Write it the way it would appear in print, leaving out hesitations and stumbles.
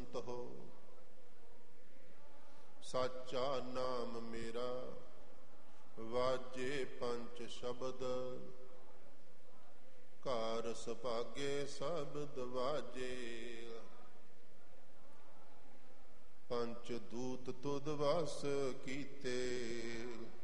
ਸੰਤ ਹੋ। ਸਾਚਾ ਨਾਮ ਮੇਰਾ ਵਾਜੇ ਪੰਚ ਸ਼ਬਦ, ਘਰ ਸੁਭਾਗੇ ਸ਼ਬਦ ਵਾਜੇ। ਪੰਚ ਦੂਤ ਤੁਧ ਵਸ ਕੀਤੇ,